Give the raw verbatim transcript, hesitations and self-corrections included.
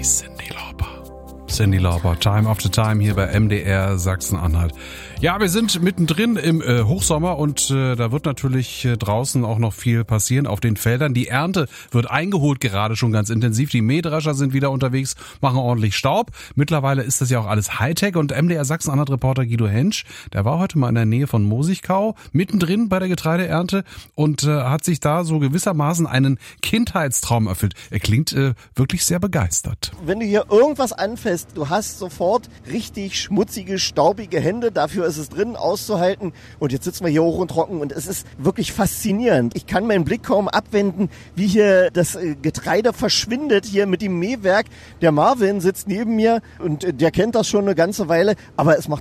die Cyndi Lauper. Cyndi Lauper, Time After Time hier bei M D R Sachsen-Anhalt. Ja, wir sind mittendrin im äh, Hochsommer und äh, da wird natürlich äh, draußen auch noch viel passieren auf den Feldern. Die Ernte wird eingeholt gerade schon ganz intensiv. Die Mähdrescher sind wieder unterwegs, machen ordentlich Staub. Mittlerweile ist das ja auch alles Hightech und M D R Sachsen-Anhalt-Reporter Guido Hensch, der war heute mal in der Nähe von Mosigkau, mittendrin bei der Getreideernte und äh, hat sich da so gewissermaßen einen Kindheitstraum erfüllt. Er klingt äh, wirklich sehr begeistert. Wenn du hier irgendwas anfasst, du hast sofort richtig schmutzige, staubige Hände. Dafür ist es drin auszuhalten. Und jetzt sitzen wir hier hoch und trocken und es ist wirklich faszinierend. Ich kann meinen Blick kaum abwenden, wie hier das Getreide verschwindet hier mit dem Mähwerk. Der Marvin sitzt neben mir und der kennt das schon eine ganze Weile. Aber es macht